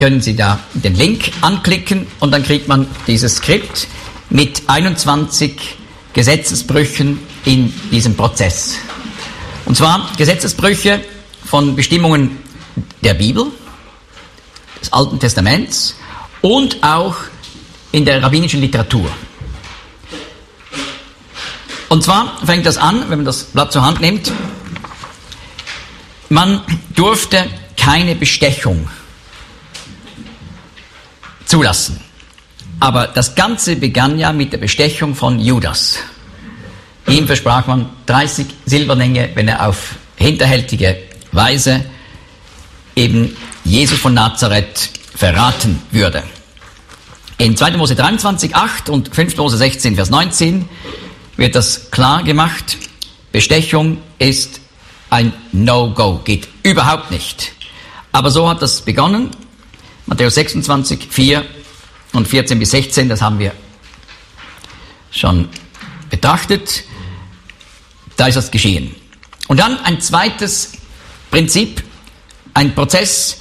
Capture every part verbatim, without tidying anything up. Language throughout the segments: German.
können Sie da den Link anklicken und dann kriegt man dieses Skript mit einundzwanzig Gesetzesbrüchen in diesem Prozess. Und zwar Gesetzesbrüche von Bestimmungen der Bibel, des Alten Testaments und auch in der rabbinischen Literatur. Und zwar fängt das an, wenn man das Blatt zur Hand nimmt, man durfte keine Bestechung zulassen. Aber das Ganze begann ja mit der Bestechung von Judas. Ihm versprach man dreißig Silberlinge, wenn er auf hinterhältige Weise eben Jesus von Nazareth verraten würde. In zweiter Mose dreiundzwanzig, acht und fünfter Mose sechzehn, Vers neunzehn wird das klar gemacht. Bestechung ist ein No-Go, geht überhaupt nicht. Aber so hat das begonnen. Matthäus sechsundzwanzig, vier und vierzehn bis sechzehn, das haben wir schon betrachtet. Da ist das geschehen. Und dann ein zweites Prinzip, ein Prozess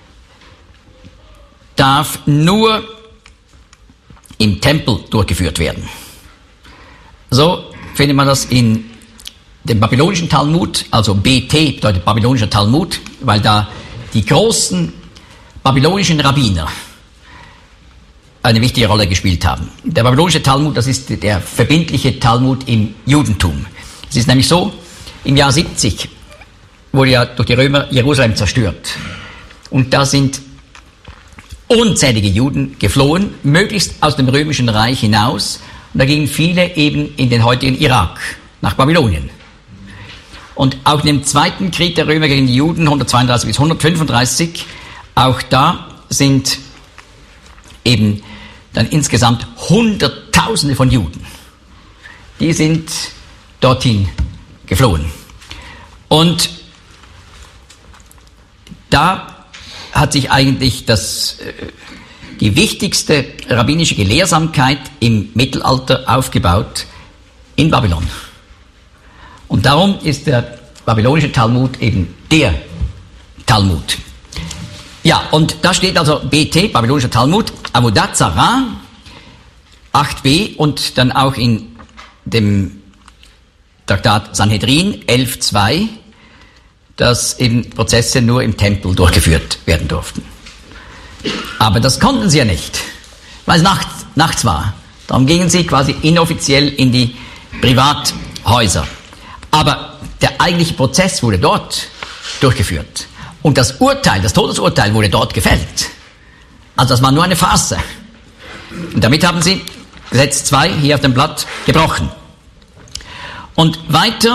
darf nur im Tempel durchgeführt werden. So findet man das in dem babylonischen Talmud, also B T bedeutet babylonischer Talmud, weil da die großen babylonischen Rabbiner eine wichtige Rolle gespielt haben. Der babylonische Talmud, das ist der verbindliche Talmud im Judentum. Es ist nämlich so, im Jahr siebzig wurde ja durch die Römer Jerusalem zerstört. Und da sind unzählige Juden geflohen, möglichst aus dem römischen Reich hinaus. Und da gingen viele eben in den heutigen Irak, nach Babylonien. Und auch in dem zweiten Krieg der Römer gegen die Juden, hundertzweiunddreißig bis hundertfünfunddreißig, auch da sind eben dann insgesamt Hunderttausende von Juden. Die sind dorthin geflohen. Und da hat sich eigentlich das, die wichtigste rabbinische Gelehrsamkeit im Mittelalter aufgebaut in Babylon. Und darum ist der babylonische Talmud eben der Talmud. Ja, und da steht also B T, babylonischer Talmud, Avodat Zarah, acht b und dann auch in dem Traktat Sanhedrin elf zwei, dass eben Prozesse nur im Tempel durchgeführt werden durften. Aber das konnten sie ja nicht, weil es nachts, nachts war. Darum gingen sie quasi inoffiziell in die Privathäuser. Aber der eigentliche Prozess wurde dort durchgeführt. Und das Urteil, das Todesurteil wurde dort gefällt. Also das war nur eine Farce. Und damit haben sie Gesetz zwei hier auf dem Blatt gebrochen. Und weiter,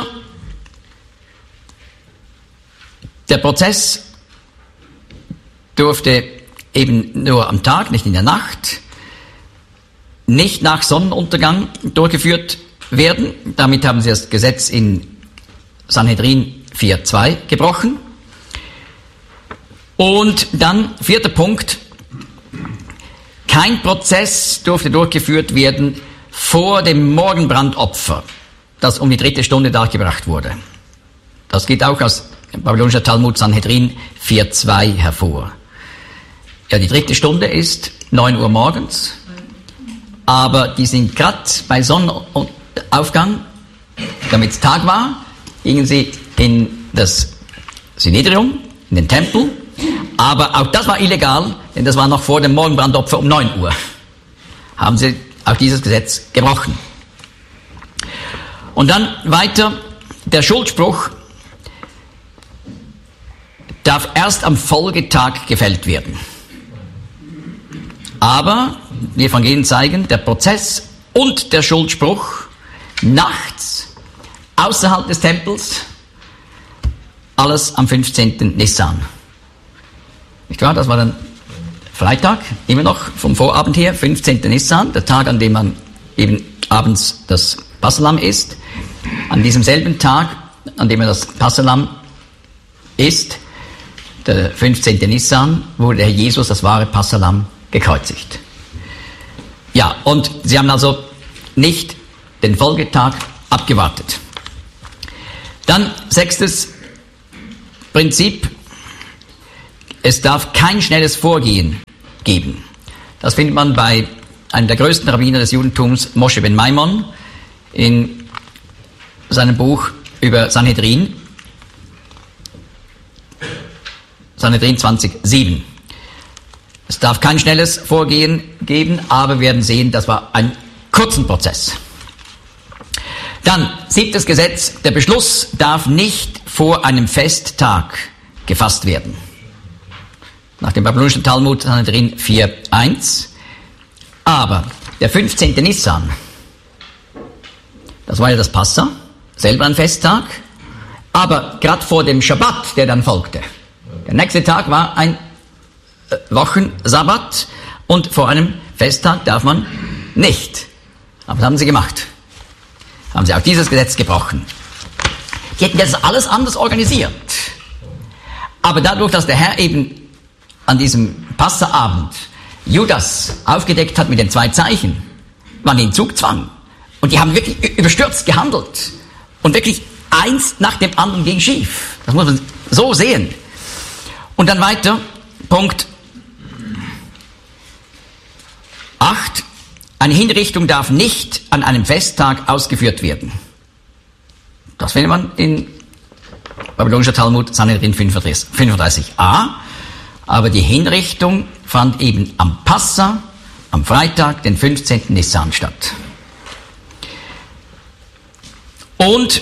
der Prozess durfte eben nur am Tag, nicht in der Nacht, nicht nach Sonnenuntergang durchgeführt werden. Damit haben sie das Gesetz in Sanhedrin vier zwei gebrochen. Und dann, vierter Punkt, kein Prozess durfte durchgeführt werden vor dem Morgenbrandopfer, das um die dritte Stunde dargebracht wurde. Das geht auch aus babylonischer Talmud Sanhedrin vier zwei hervor. Ja, die dritte Stunde ist neun Uhr morgens, aber die sind gerade bei Sonnenaufgang, damit es Tag war, gingen sie in das Synedrium, in den Tempel, aber auch das war illegal, denn das war noch vor dem Morgenbrandopfer um neun Uhr. Haben sie auch dieses Gesetz gebrochen. Und dann weiter, der Schuldspruch darf erst am Folgetag gefällt werden. Aber die Evangelien zeigen, der Prozess und der Schuldspruch nachts außerhalb des Tempels, alles am fünfzehnten Nissan. Nicht wahr? Das war dann Freitag, immer noch vom Vorabend her, fünfzehnten Nissan, der Tag, an dem man eben abends das Passahlamm isst. An diesem selben Tag, an dem er das Passahlamm isst, der fünfzehnten Nissan, wurde der Herr Jesus, das wahre Passahlamm, gekreuzigt. Ja, und sie haben also nicht den Folgetag abgewartet. Dann sechstes Prinzip, es darf kein schnelles Vorgehen geben. Das findet man bei einem der größten Rabbiner des Judentums, Moshe ben Maimon, in seinem Buch über Sanhedrin, Sanhedrin zwanzig sieben. Es darf kein schnelles Vorgehen geben, aber wir werden sehen, das war ein kurzer Prozess. Dann, siebtes Gesetz, der Beschluss darf nicht vor einem Festtag gefasst werden. Nach dem babylonischen Talmud, Sanhedrin vier eins. Aber der fünfzehnte Nissan, das war ja das Passa, selber ein Festtag, aber gerade vor dem Schabbat, der dann folgte. Der nächste Tag war ein Wochensabbat und vor einem Festtag darf man nicht. Aber das haben sie gemacht. Haben sie auch dieses Gesetz gebrochen. Die hätten das alles anders organisiert. Aber dadurch, dass der Herr eben an diesem Passaabend Judas aufgedeckt hat mit den zwei Zeichen, man den Zugzwang. Und die haben wirklich überstürzt gehandelt. Und wirklich eins nach dem anderen ging schief. Das muss man so sehen. Und dann weiter, Punkt acht. Eine Hinrichtung darf nicht an einem Festtag ausgeführt werden. Das findet man in babylonischer Talmud, Sanhedrin fünfunddreißig a. Aber die Hinrichtung fand eben am Passa, am Freitag, den fünfzehnten Nissan statt. Und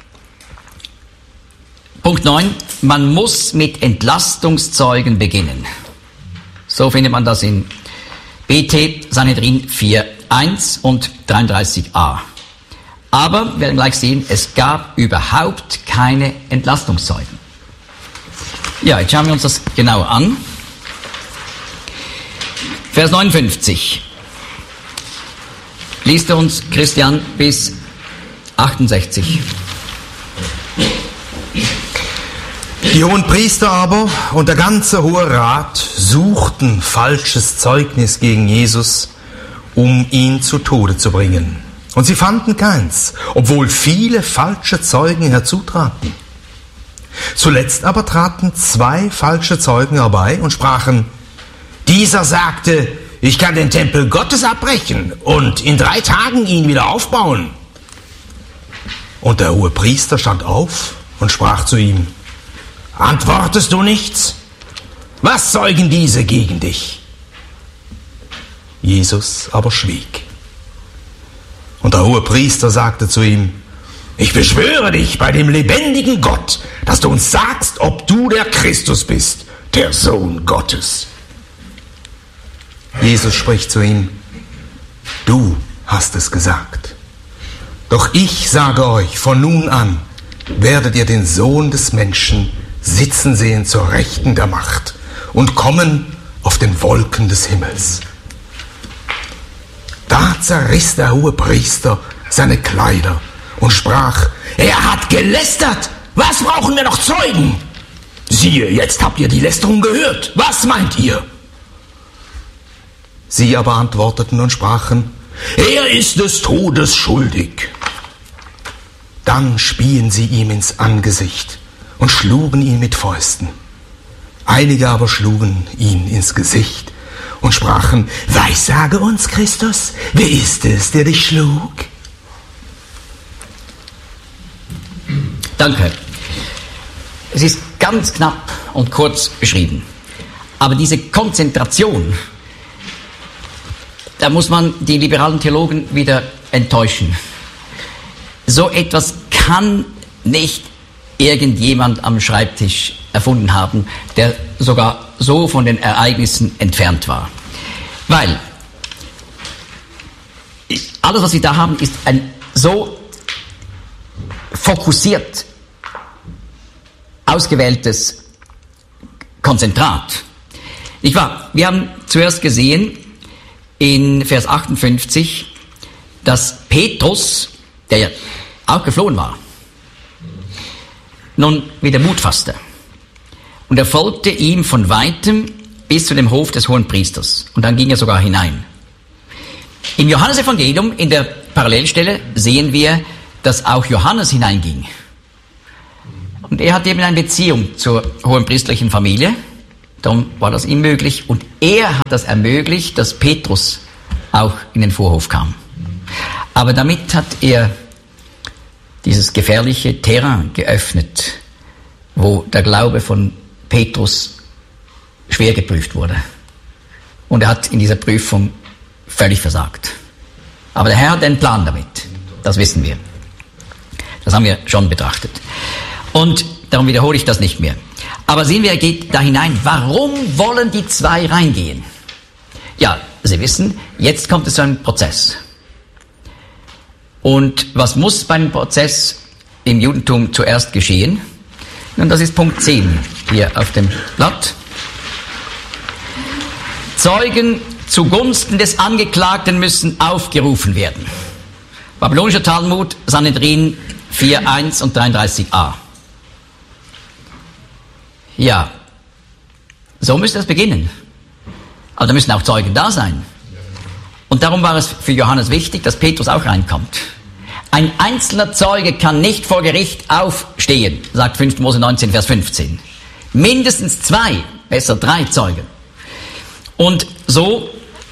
Punkt neun, man muss mit Entlastungszeugen beginnen. So findet man das in B T, Sanhedrin vier eins und dreiunddreißig a. Aber wir werden gleich sehen, es gab überhaupt keine Entlastungszeugen. Ja, jetzt schauen wir uns das genauer an. Vers neunundfünfzig. Liest er uns, Christian, bis achtundsechzig. Die Hohenpriester aber und der ganze Hohe Rat suchten falsches Zeugnis gegen Jesus, um ihn zu Tode zu bringen. Und sie fanden keins, obwohl viele falsche Zeugen herzutraten. Zuletzt aber traten zwei falsche Zeugen herbei und sprachen: Dieser sagte, ich kann den Tempel Gottes abbrechen und in drei Tagen ihn wieder aufbauen. Und der Hohepriester stand auf und sprach zu ihm: Antwortest du nichts? Was zeugen diese gegen dich? Jesus aber schwieg. Und der Hohepriester sagte zu ihm: Ich beschwöre dich bei dem lebendigen Gott, dass du uns sagst, ob du der Christus bist, der Sohn Gottes. Jesus spricht zu ihm: Du hast es gesagt. Doch ich sage euch, von nun an werdet ihr den Sohn des Menschen sitzen sehen zur Rechten der Macht und kommen auf den Wolken des Himmels. Da zerriss der Hohepriester seine Kleider und sprach: Er hat gelästert! Was brauchen wir noch Zeugen? Siehe, jetzt habt ihr die Lästerung gehört. Was meint ihr? Sie aber antworteten und sprachen: Er ist des Todes schuldig. Dann spien sie ihm ins Angesicht und schlugen ihn mit Fäusten. Einige aber schlugen ihn ins Gesicht und sprachen: Weissage uns, Christus, wer ist es, der dich schlug? Danke. Es ist ganz knapp und kurz beschrieben. Aber diese Konzentration, da muss man die liberalen Theologen wieder enttäuschen. So etwas kann nicht irgendjemand am Schreibtisch erfunden haben, der sogar so von den Ereignissen entfernt war. Weil alles, was wir da haben, ist ein so fokussiert ausgewähltes Konzentrat. Nicht wahr? Wir haben zuerst gesehen in Vers achtundfünfzig, dass Petrus, der ja auch geflohen war, nun wieder Mut fasste. Und er folgte ihm von Weitem bis zu dem Hof des Hohenpriesters. Und dann ging er sogar hinein. Im Johannesevangelium, in der Parallelstelle, sehen wir, dass auch Johannes hineinging. Und er hat eben eine Beziehung zur hohenpriesterlichen Familie. darum war das ihm möglich. Und er hat das ermöglicht, dass Petrus auch in den Vorhof kam. Aber damit hat er dieses gefährliche Terrain geöffnet, wo der Glaube von Petrus schwer geprüft wurde. Und er hat in dieser Prüfung völlig versagt. Aber der Herr hat einen Plan damit. Das wissen wir. Das haben wir schon betrachtet. Und darum wiederhole ich das nicht mehr. Aber sehen wir, er geht da hinein. Warum wollen die zwei reingehen? Ja, Sie wissen, jetzt kommt es zu einem Prozess. Und was muss beim Prozess im Judentum zuerst geschehen? Nun, das ist Punkt zehn hier auf dem Blatt. Zeugen zugunsten des Angeklagten müssen aufgerufen werden. Babylonischer Talmud, Sanhedrin vier eins und dreiunddreißig a. Ja, so müsste es beginnen. Aber da müssen auch Zeugen da sein. Und darum war es für Johannes wichtig, dass Petrus auch reinkommt. Ein einzelner Zeuge kann nicht vor Gericht aufstehen, sagt fünfter Mose neunzehn, Vers fünfzehn. Mindestens zwei, besser drei Zeugen. Und so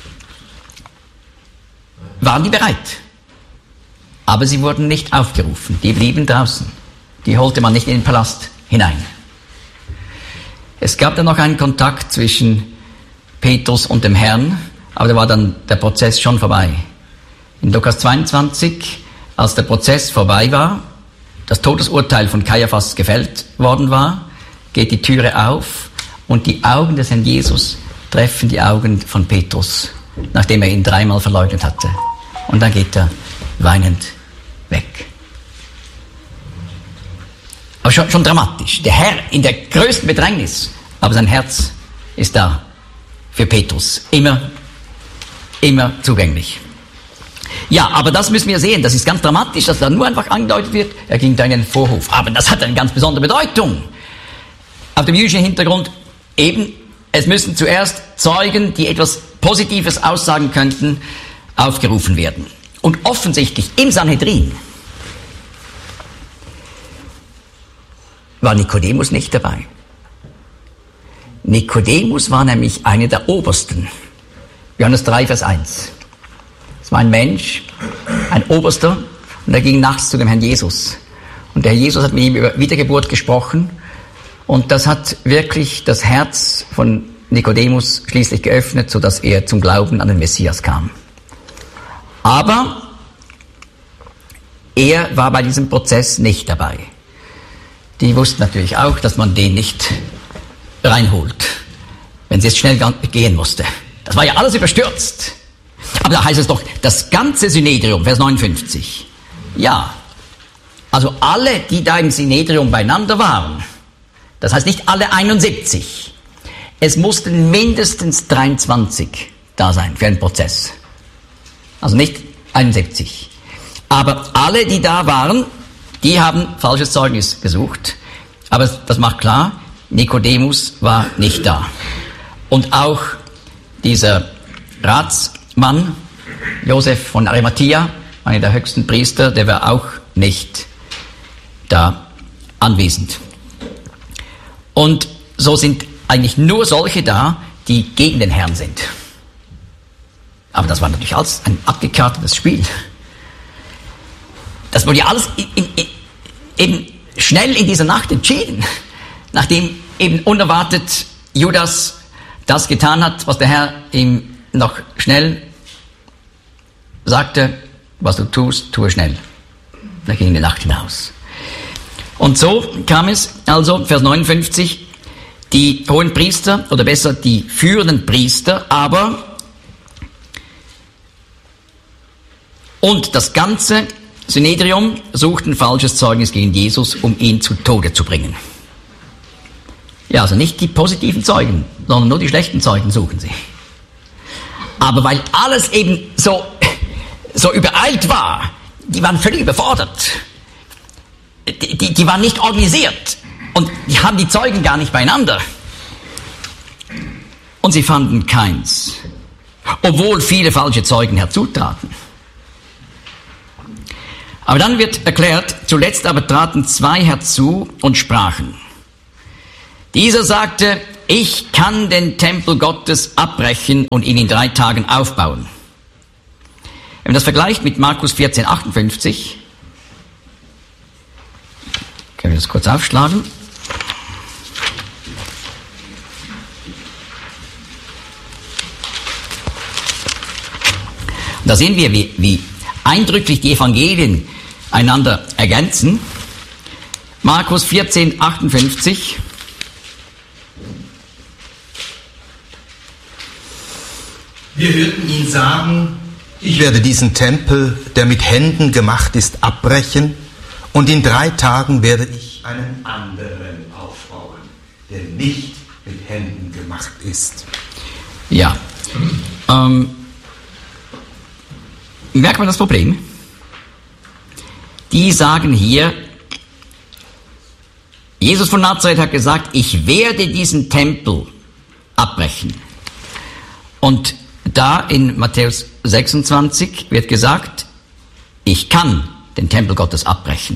waren die bereit. Aber sie wurden nicht aufgerufen. Die blieben draußen. Die holte man nicht in den Palast hinein. Es gab dann noch einen Kontakt zwischen Petrus und dem Herrn, aber da war dann der Prozess schon vorbei. In Lukas zweiundzwanzig, als der Prozess vorbei war, das Todesurteil von Kaiaphas gefällt worden war, geht die Türe auf und die Augen des Herrn Jesus treffen die Augen von Petrus, nachdem er ihn dreimal verleugnet hatte. Und dann geht er weinend weg. Aber schon, schon dramatisch. Der Herr in der größten Bedrängnis, aber sein Herz ist da für Petrus. Immer, immer zugänglich. Ja, aber das müssen wir sehen. Das ist ganz dramatisch, dass da nur einfach angedeutet wird, er ging da in den Vorhof. Aber das hat eine ganz besondere Bedeutung. Auf dem jüdischen Hintergrund eben, es müssen zuerst Zeugen, die etwas Positives aussagen könnten, aufgerufen werden. Und offensichtlich im Sanhedrin war Nikodemus nicht dabei. Nikodemus war nämlich einer der Obersten. Johannes drei, Vers eins. Es war ein Mensch, ein Oberster, und er ging nachts zu dem Herrn Jesus. Und der Herr Jesus hat mit ihm über Wiedergeburt gesprochen, und das hat wirklich das Herz von Nikodemus schließlich geöffnet, sodass er zum Glauben an den Messias kam. Aber er war bei diesem Prozess nicht dabei. Die wussten natürlich auch, dass man den nicht reinholt, wenn es jetzt schnell gehen musste. Das war ja alles überstürzt. Aber da heißt es doch, das ganze Synedrium, Vers neunundfünfzig. Ja, also alle, die da im Synedrium beieinander waren, das heißt nicht alle einundsiebzig, es mussten mindestens dreiundzwanzig da sein für einen Prozess. Also nicht einundsiebzig. Aber alle, die da waren, die haben falsches Zeugnis gesucht. Aber das macht klar, Nikodemus war nicht da. Und auch dieser Ratsmann, Josef von Arimathea, einer der höchsten Priester, der war auch nicht da anwesend. Und so sind eigentlich nur solche da, die gegen den Herrn sind. Aber das war natürlich alles ein abgekartetes Spiel. Das wurde ja alles in, in, in, eben schnell in dieser Nacht entschieden, nachdem eben unerwartet Judas das getan hat, was der Herr ihm noch schnell sagte, was du tust, tue schnell. Da ging die Nacht hinaus. Und so kam es also, Vers neunundfünfzig, die hohen Priester, oder besser die führenden Priester, aber und das ganze Synedrium suchten falsches Zeugnis gegen Jesus, um ihn zu Tode zu bringen. Ja, also nicht die positiven Zeugen, sondern nur die schlechten Zeugen suchen sie. Aber weil alles eben so, so übereilt war, die waren völlig überfordert. Die, die, die waren nicht organisiert und die haben die Zeugen gar nicht beieinander. Und sie fanden keins, obwohl viele falsche Zeugen herzutraten. Aber dann wird erklärt, zuletzt aber traten zwei herzu und sprachen. Dieser sagte, ich kann den Tempel Gottes abbrechen und ihn in drei Tagen aufbauen. Wenn man das vergleicht mit Markus vierzehn, achtundfünfzig, können wir das kurz aufschlagen. Da sehen wir, wie, wie eindrücklich die Evangelien einander ergänzen. Markus vierzehn, achtundfünfzig. Wir hörten ihn sagen, ich werde diesen Tempel, der mit Händen gemacht ist, abbrechen, und in drei Tagen werde ich einen anderen aufbauen, der nicht mit Händen gemacht ist. Ja, ähm, merkt man das Problem? Die sagen hier, Jesus von Nazareth hat gesagt, ich werde diesen Tempel abbrechen. Und da in Matthäus sechsundzwanzig wird gesagt, ich kann den Tempel Gottes abbrechen.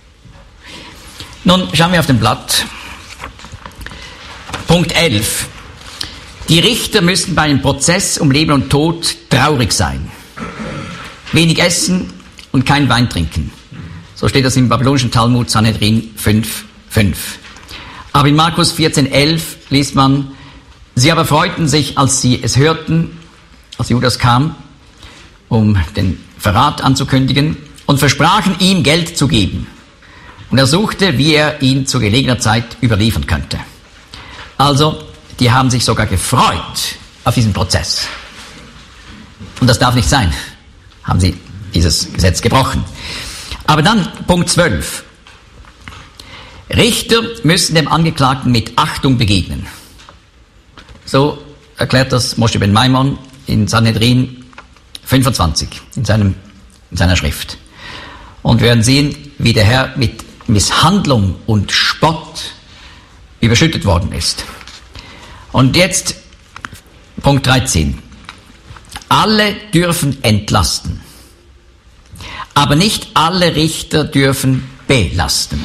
Nun schauen wir auf dem Blatt. Punkt elf. Die Richter müssen bei einem Prozess um Leben und Tod traurig sein. Wenig essen und kein Wein trinken. So steht das im babylonischen Talmud Sanhedrin fünf, fünf. Aber in Markus vierzehn, elf liest man, sie aber freuten sich, als sie es hörten, als Judas kam, um den Verrat anzukündigen, und versprachen ihm Geld zu geben. Und er suchte, wie er ihn zu gelegener Zeit überliefern könnte. Also, die haben sich sogar gefreut auf diesen Prozess. Und das darf nicht sein. Haben sie dieses Gesetz gebrochen. Aber dann Punkt zwölf. Richter müssen dem Angeklagten mit Achtung begegnen. So erklärt das Moshe ben Maimon in Sanhedrin fünfundzwanzig, in, seinem, in seiner Schrift. Und wir werden sehen, wie der Herr mit Misshandlung und Spott überschüttet worden ist. Und jetzt Punkt dreizehn. Alle dürfen entlasten, aber nicht alle Richter dürfen belasten.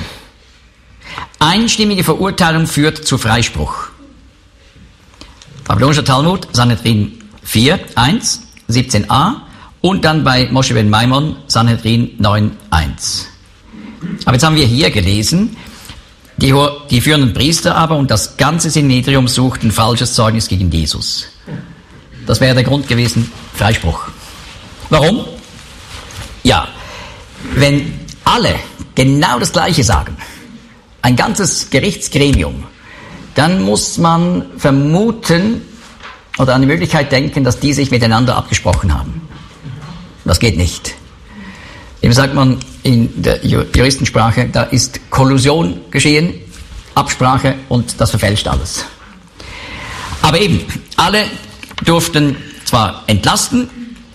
Einstimmige Verurteilung führt zu Freispruch. Babylonischer Talmud, Sanhedrin vier, eins, siebzehn a und dann bei Moshe ben Maimon, Sanhedrin neun, eins. Aber jetzt haben wir hier gelesen, die, die führenden Priester aber und das ganze Synedrium suchten falsches Zeugnis gegen Jesus. Das wäre der Grund gewesen, Freispruch. Warum? Ja, wenn alle genau das Gleiche sagen, ein ganzes Gerichtsgremium, dann muss man vermuten oder an die Möglichkeit denken, dass die sich miteinander abgesprochen haben. Das geht nicht. Dem sagt man in der Juristensprache, da ist Kollusion geschehen, Absprache und das verfälscht alles. Aber eben, alle durften zwar entlasten,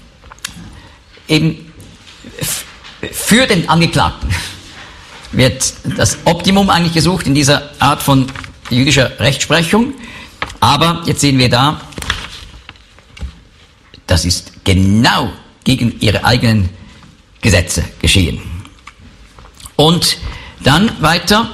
eben für den Angeklagten wird das Optimum eigentlich gesucht in dieser Art von jüdischer Rechtsprechung, aber jetzt sehen wir da, das ist genau gegen ihre eigenen Gesetze geschehen. Und dann weiter,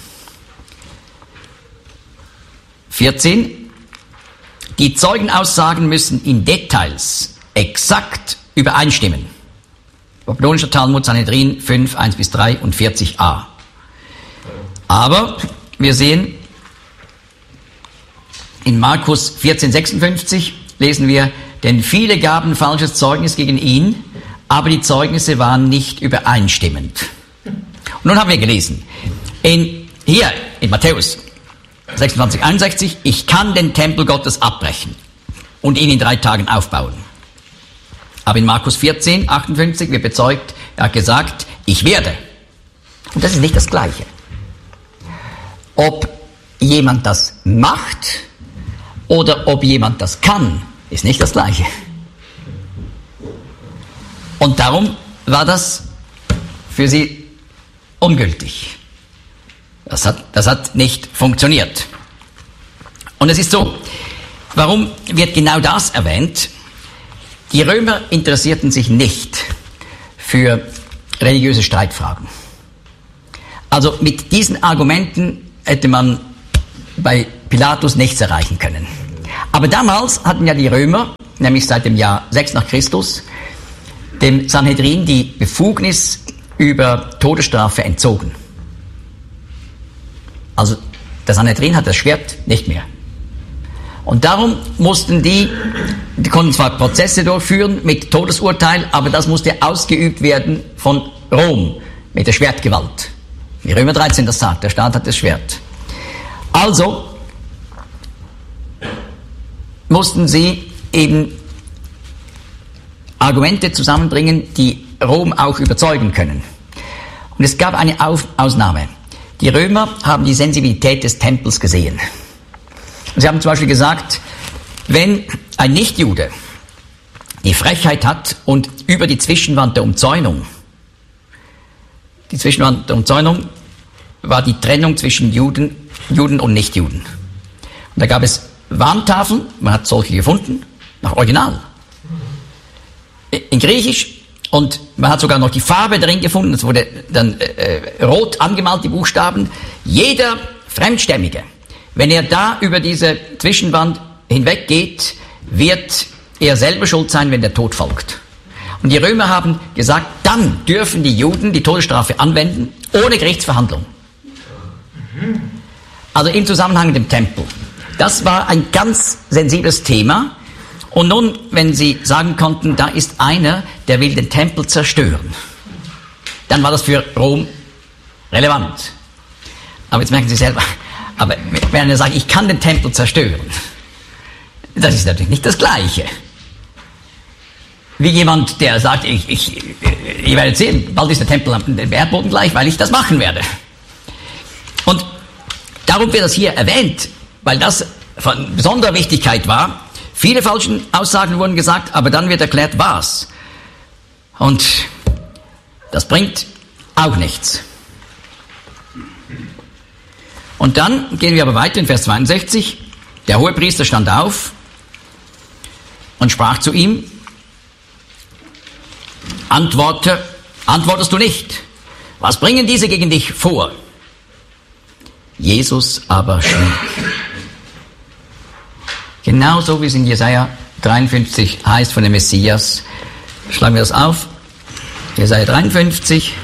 vierzehn, die Zeugenaussagen müssen in Details exakt übereinstimmen. Babylonischer Talmud, Sanhedrin fünf, eins bis drei und vierzig a. Aber wir sehen, in Markus vierzehn, sechsundfünfzig lesen wir, denn viele gaben falsches Zeugnis gegen ihn, aber die Zeugnisse waren nicht übereinstimmend. Und nun haben wir gelesen, in, hier in Matthäus sechsundzwanzig, einundsechzig, ich kann den Tempel Gottes abbrechen und ihn in drei Tagen aufbauen. Aber in Markus vierzehn, achtundfünfzig wird bezeugt, er hat gesagt, ich werde. Und das ist nicht das Gleiche. Ob jemand das macht oder ob jemand das kann, ist nicht das Gleiche. Und darum war das für sie ungültig. Das hat, das hat nicht funktioniert. Und es ist so, warum wird genau das erwähnt? Die Römer interessierten sich nicht für religiöse Streitfragen. Also mit diesen Argumenten hätte man bei Pilatus nichts erreichen können. Aber damals hatten ja die Römer, nämlich seit dem Jahr sechs nach Christus, dem Sanhedrin die Befugnis über Todesstrafe entzogen. Also der Sanhedrin hat das Schwert nicht mehr. Und darum mussten die, die konnten zwar Prozesse durchführen mit Todesurteil, aber das musste ausgeübt werden von Rom mit der Schwertgewalt. Wie Römer dreizehn das sagt, der Staat hat das Schwert. Also mussten sie eben Argumente zusammenbringen, die Rom auch überzeugen können. Und es gab eine Auf- Ausnahme. Die Römer haben die Sensibilität des Tempels gesehen. Und sie haben zum Beispiel gesagt, wenn ein Nichtjude die Frechheit hat und über die Zwischenwand der Umzäunung, die Zwischenwand der Umzäunung war die Trennung zwischen Juden, Juden und Nichtjuden. Und da gab es Warntafeln, man hat solche gefunden, nach Original, in Griechisch, und man hat sogar noch die Farbe drin gefunden, es wurde dann äh, rot angemalt, die Buchstaben. Jeder Fremdstämmige, wenn er da über diese Zwischenwand hinweggeht, wird er selber schuld sein, wenn der Tod folgt. Und die Römer haben gesagt, dann dürfen die Juden die Todesstrafe anwenden, ohne Gerichtsverhandlung. Also im Zusammenhang mit dem Tempel. Das war ein ganz sensibles Thema. Und nun, wenn sie sagen konnten, da ist einer, der will den Tempel zerstören, dann war das für Rom relevant. Aber jetzt merken Sie selber, aber wenn einer sagt, ich kann den Tempel zerstören, das ist natürlich nicht das Gleiche. Wie jemand, der sagt, ich, ich, ihr werdet sehen, bald ist der Tempel am Erdboden gleich, weil ich das machen werde. Und darum wird das hier erwähnt, weil das von besonderer Wichtigkeit war. Viele falsche Aussagen wurden gesagt, aber dann wird erklärt, was. Und das bringt auch nichts. Und dann gehen wir aber weiter in Vers zweiundsechzig. Der Hohepriester stand auf und sprach zu ihm, Antworte, antwortest du nicht? Was bringen diese gegen dich vor? Jesus aber schwieg. Genauso wie es in Jesaja dreiundfünfzig heißt von dem Messias. Schlagen wir das auf. Jesaja dreiundfünfzig.